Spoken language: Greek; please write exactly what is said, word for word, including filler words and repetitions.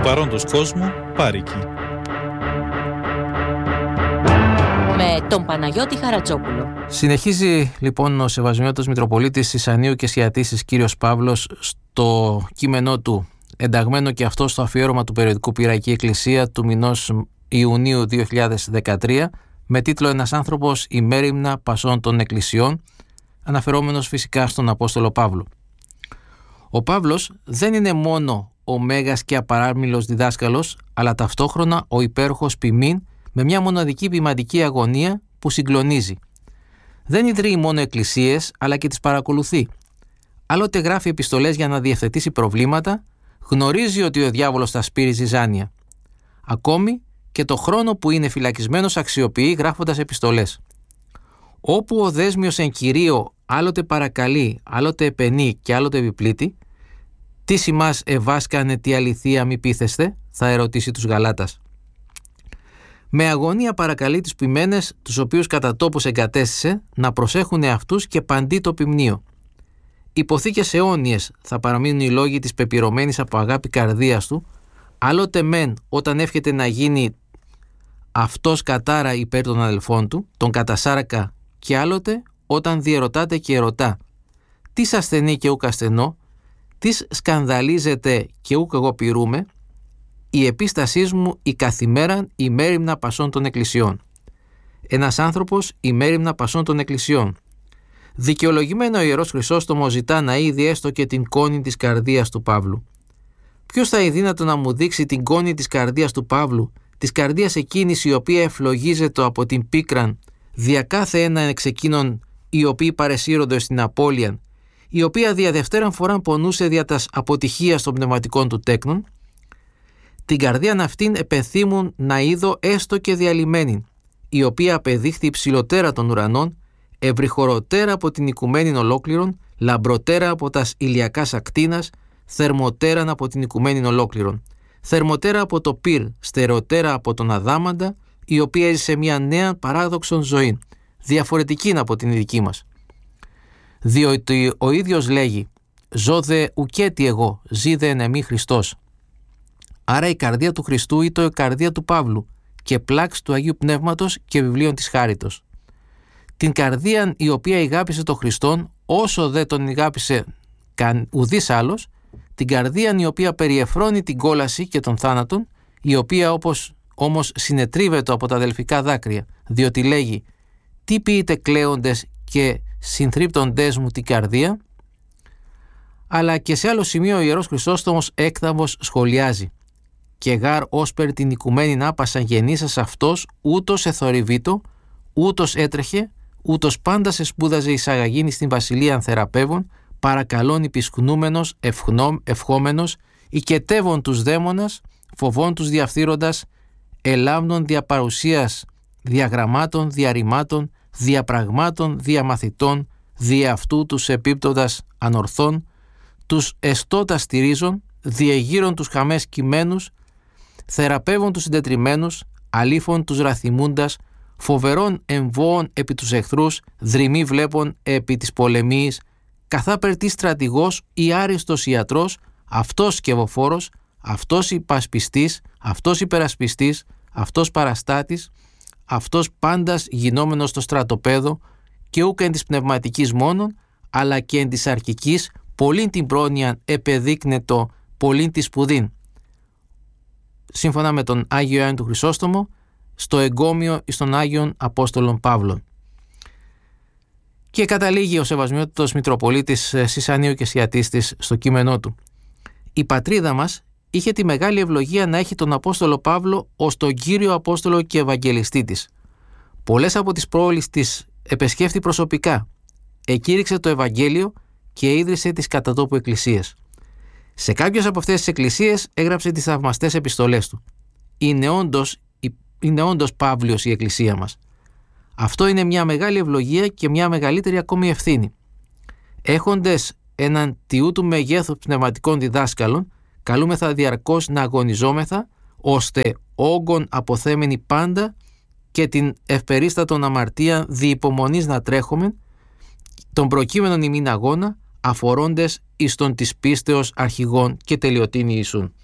παρόντος κόσμου Πάρικη. Με τον Παναγιώτη Χαρατσόπουλο. Συνεχίζει λοιπόν ο Σεβασμιότατος Μητροπολίτης Σισανίου και Σιατήσης κύριος Παύλος στο κείμενό του, ενταγμένο και αυτό στο αφιέρωμα του περιοδικού Πυραϊκή Εκκλησία του μηνός Ιουνίου δύο χιλιάδες δεκατρία, με τίτλο «Ένας άνθρωπος ημέριμνα πασών των εκκλησιών», αναφερόμενος φυσικά στον Απόστολο Παύλο. Ο Παύλος δεν είναι μόνο ο μέγας και απαράμιλος διδάσκαλος, αλλά ταυτόχρονα ο υπέροχος ποιμήν με μια μοναδική ποιμαντική αγωνία που συγκλονίζει. Δεν ιδρύει μόνο εκκλησίες, αλλά και τις παρακολουθεί. Άλλοτε γράφει επιστολές για να διευθετήσει προβλήματα, γνωρίζει ότι ο διάβολος θα σπείρει ζυζάνια. Ακόμη και το χρόνο που είναι φυλακισμένος αξιοποιεί γράφοντας επιστολές. Όπου ο δέσμιος εν κυρίω άλλοτε παρακαλεί, άλλοτε επενεί και άλλοτε επιπλήττει, «Τι σημάς ευάσκανε τι αληθεία μη πείθεστε», θα ερωτήσει τους Γαλάτας. Με αγωνία παρακαλεί τους ποιμένες, τους οποίους κατά τόπους εγκατέστησε, να προσέχουν εαυτούς και παντί το ποιμνίο. Υποθήκες αιώνιες θα παραμείνουν οι λόγοι της πεπειρωμένης από αγάπη καρδίας του, άλλοτε μεν όταν εύχεται να γίνει αυτός κατάρα υπέρ των αδελφών του, τον κατασάρακα, και άλλοτε όταν διερωτάται και ερωτά, «Τι ασθενεί και ούκ ασθενώ, τι σκανδαλίζεται και ούκ εγώ πειρούμε, η επίστασής μου η καθημέραν ημέριμνα πασών των εκκλησιών». Ένας άνθρωπος ημέριμνα πασών των εκκλησιών. Δικαιολογημένο ο Ιερός Χρυσόστομος ζητά να είδει έστω και την κόνη της καρδίας του Παύλου. Ποιος θα είναι δύνατο να μου δείξει την κόνη της καρδίας του Παύλου, της καρδίας εκείνης η οποία ευλογίζεται από την πίκραν, δια κάθε έναν εξ εκείνων οι οποίοι παρεσύρονται στην απώλειαν, η οποία δια δευτέραν φοράν πονούσε δια τας αποτυχίας των πνευματικών του τέκνων? Την καρδίαν αυτήν επενθύμουν να είδω έστω και διαλυμένη, η οποία απεδείχθη υψηλωτέρα των ουρανών, ευρυχωροτέρα από την οικουμένην ολόκληρον, λαμπροτέρα από τας ηλιακάς ακτίνας, θερμοτέραν από την οικουμένην ολόκληρον, θερμοτέρα από το πυρ, στερεοτέρα από τον αδάμαντα, η οποία έζησε μια νέα παράδοξον ζωή, διαφορετική από την δική μας. Διότι ο ίδιος λέγει «Ζω δε ουκέτι εγώ, ζει δε εν εμή Χριστός». Άρα η καρδία του Χριστού ήταν η καρδία του Παύλου και πλάξ του Αγίου Πνεύματος και βιβλίων της Χάριτος. Την καρδία η οποία ηγάπησε τον Χριστόν, όσο δεν τον ηγάπησε καν ουδής άλλος, την καρδία η οποία περιεφρώνει την κόλαση και τον θάνατον, η οποία όπως όμως συνετρίβεται από τα αδελφικά δάκρυα, διότι λέγει «Τι ποιείτε κλαίοντες και συνθρύπτοντές μου την καρδία». Αλλά και σε άλλο σημείο ο Ιερός Χρυσόστομος έκθαμβος σχολιάζει «Και γάρ όσπερ την οικουμένην άπασαν γεννήσας αυτός, ούτως εθορυβήτω, ούτως έτρεχε, ούτως πάντα σε σπούδαζε εισαγαγήνη στην βασιλεία θεραπεύων, παρακαλών υπισχνούμενος, ευχόμενος, οικετεύων τους δαίμονας, φοβών τους διαφθείροντας, ελάμνων διαπαρουσίας, διαγραμμάτων, διαρρημάτων, διαπραγμάτων, διαμαθητών, δι' αυτού τους επίπτοντας ανορθών, τους εστώτας στηρίζων, διεγείρων τους χαμές κειμένους, θεραπεύων τους συντετριμένους, αλήφων τους ραθυμούντας, φοβερών εμβόων επί τους εχθρούς, δρυμή βλέπων επί της πολεμής, καθάπερτη στρατηγός ή άριστος ιατρός, αυτός σκευοφόρος, αυτός υπασπιστής, αυτός υπερασπιστής, αυτός παραστάτης, αυτός πάντας γινόμενος στο στρατοπέδο και ούκ εν της πνευματικής μόνον, αλλά και εν της αρχικής, πολλήν την πρόνοιαν επεδείκνετο, πολλήν τη σπουδήν. Σύμφωνα με τον Άγιο Ιωάννη του Χρυσόστομο, στο εγκόμιο εις των Άγιων Απόστολων Παύλων. Και καταλήγει ο Σεβασμιότατος Μητροπολίτης Σισανίου και Σιατίστης στο κείμενό του. Η πατρίδα μας είχε τη μεγάλη ευλογία να έχει τον Απόστολο Παύλο ως τον Κύριο Απόστολο και Ευαγγελιστή της. Πολλές από τις προόλεις της επεσκέφθη προσωπικά, εκήρυξε το Ευαγγέλιο και ίδρυσε τις κατά τόπου εκκλησίες. Σε κάποιες από αυτές τις εκκλησίες έγραψε τις θαυμαστές επιστολές του. Είναι όντως, είναι όντως Παύλιος η εκκλησία μας. Αυτό είναι μια μεγάλη ευλογία και μια μεγαλύτερη ακόμη ευθύνη. Έχοντες έναν τιού του μεγέθους πνευματικών διδάσκαλων, καλούμεθα διαρκώς να αγωνιζόμεθα, ώστε όγκον αποθέμενη πάντα και την ευπερίστατον αμαρτία δι' υπομονής να τρέχομεν, τον προκείμενον ημίν αγώνα, αφορώντες εις τον της πίστεως αρχηγών και τελειωτήν Ιησούν.